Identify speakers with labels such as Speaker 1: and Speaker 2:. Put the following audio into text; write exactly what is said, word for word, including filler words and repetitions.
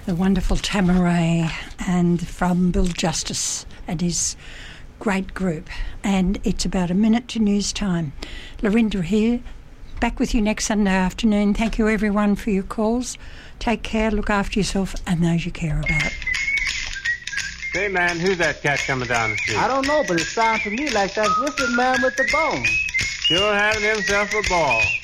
Speaker 1: the wonderful Tamaray, and from Bill Justice and his great group. And it's about a minute to news time. Lorinda here, back with you next Sunday afternoon. Thank you everyone for your calls. Take care, look after yourself and those you care about.
Speaker 2: Hey man, who's that cat coming down the street?
Speaker 3: I don't know, but it sounds to me like that wicked man with the bone.
Speaker 2: Sure having himself a ball.